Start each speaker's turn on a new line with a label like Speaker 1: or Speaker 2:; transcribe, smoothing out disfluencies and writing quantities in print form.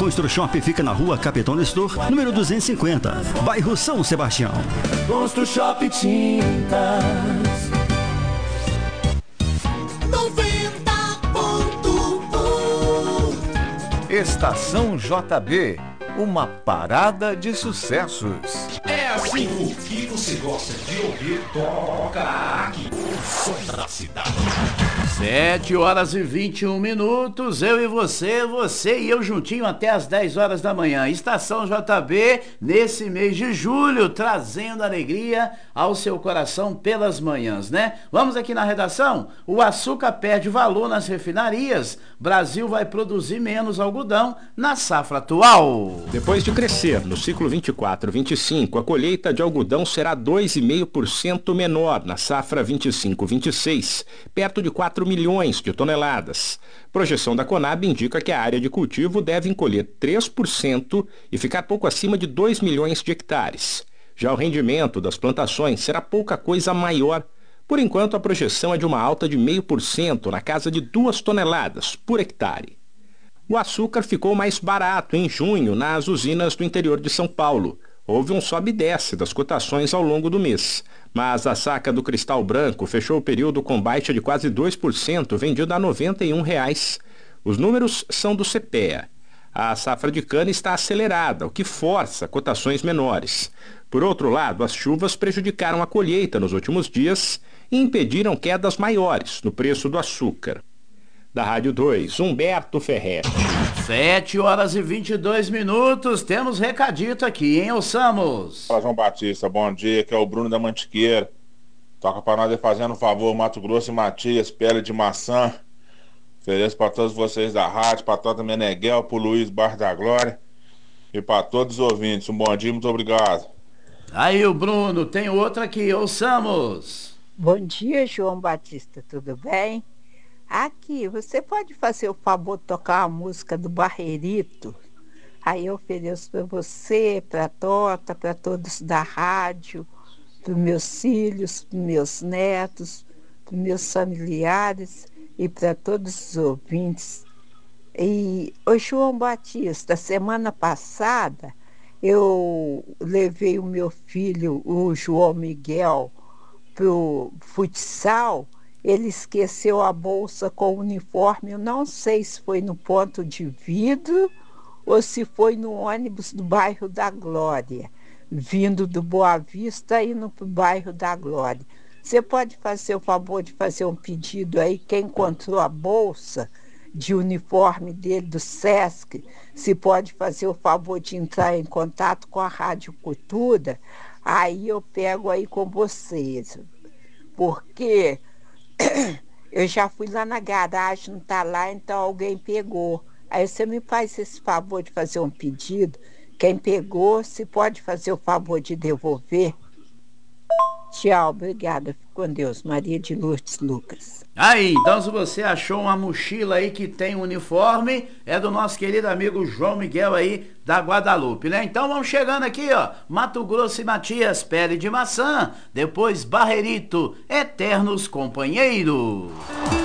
Speaker 1: Construshop fica na rua Capitão Nestor, número 250, bairro São Sebastião.
Speaker 2: Construshop Tintas 90.1
Speaker 3: Estação JB, uma parada de sucessos.
Speaker 4: É assim, o que você gosta de ouvir, toca aqui. O som da cidade.
Speaker 5: 7h21, eu e você e eu juntinho até as 10 horas da manhã. Estação JB, nesse mês de julho, trazendo alegria ao seu coração pelas manhãs, né? Vamos aqui na redação. O açúcar perde valor nas refinarias. Brasil vai produzir menos algodão na safra atual.
Speaker 6: Depois de crescer no ciclo 24-25, a colheita de algodão será 2,5% menor na safra 25-26, perto de 4 milhões de toneladas. Projeção da Conab indica que a área de cultivo deve encolher 3% e ficar pouco acima de 2 milhões de hectares. Já o rendimento das plantações será pouca coisa maior. Por enquanto, a projeção é de uma alta de 0,5% na casa de 2 toneladas por hectare. O açúcar ficou mais barato em junho nas usinas do interior de São Paulo. Houve um sobe e desce das cotações ao longo do mês, mas a saca do Cristal Branco fechou o período com baixa de quase 2%, vendida a R$ 91. Os números são do CPEA. A safra de cana está acelerada, o que força cotações menores. Por outro lado, as chuvas prejudicaram a colheita nos últimos dias e impediram quedas maiores no preço do açúcar. Da Rádio 2, Humberto Ferretti.
Speaker 5: 7h22, temos recadito aqui, hein, Osamos?
Speaker 7: Fala, João Batista, bom dia, que é o Bruno da Mantiqueira. Toca pra nós aí fazendo um favor, Mato Grosso e Matias, pele de maçã. Ofereço pra todos vocês da rádio, pra Tota Meneghel, pro Luiz Bar da Glória e pra todos os ouvintes. Um bom dia, muito obrigado.
Speaker 5: Aí o Bruno, tem outro aqui, Osamos.
Speaker 8: Bom dia, João Batista, tudo bem? Aqui, você pode fazer o favor de tocar a música do Barrerito? Aí eu ofereço para você, para a Tota, para todos da rádio, para meus filhos, para meus netos, para meus familiares e para todos os ouvintes. E o João Batista, semana passada, eu levei o meu filho, o João Miguel, para o futsal. Ele esqueceu a bolsa com o uniforme, eu não sei se foi no ponto de vidro ou se foi no ônibus do bairro da Glória, vindo do Boa Vista indo para o bairro da Glória. Você pode fazer o favor de fazer um pedido aí, quem encontrou a bolsa de uniforme dele do Sesc, se pode fazer o favor de entrar em contato com a Rádio Cultura, aí eu pego aí com vocês, porque eu já fui lá na garagem, não tá lá, então alguém pegou. Aí você me faz esse favor de fazer um pedido. Quem pegou, se pode fazer o favor de devolver. Tchau, obrigada. Fique com Deus. Maria de Lourdes Lucas.
Speaker 5: Aí, então se você achou uma mochila aí que tem um uniforme, é do nosso querido amigo João Miguel aí da Guadalupe, né? Então vamos chegando aqui, ó. Mato Grosso e Matias, pele de maçã. Depois Barrerito, eternos companheiros.